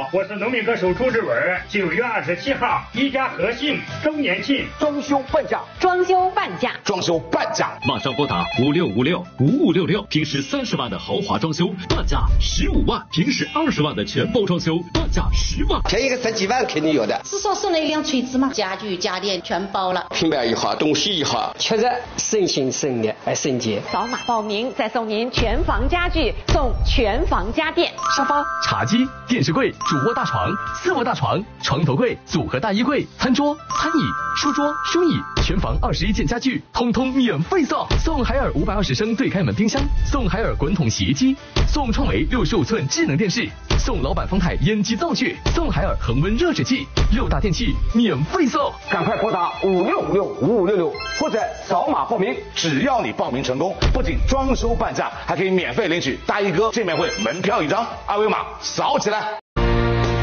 我是农民歌手朱志文。9月27号，一家和信周年庆， 装修半价， 装修半价， 装修半价， 马上拨打56565566，平时30万的豪华装修半价15万，平时20万的全包装修半价10万， 便宜个10几万肯定有的。 至少送了一辆锤子嘛，家具家电全包了， 品牌一好，东西一好， 确实省心省力还省钱。 扫码报名再送您全房家具，送全房家电， 沙发、茶几、电视柜、主卧大床、4卧大床、床头柜、组合大衣柜、餐桌、餐椅、书桌、书椅，全房21件家具，通通免费送。送海尔520升对开门冰箱，送海尔滚筒洗衣机，送创维65寸智能电视，送老板方太烟机灶具，送海尔恒温热水器，6大电器免费送。 赶快拨打56565566或者扫码报名，只要你报名成功，不仅装修半价，还可以免费领取大衣哥见面会门票1张，2维码扫起来。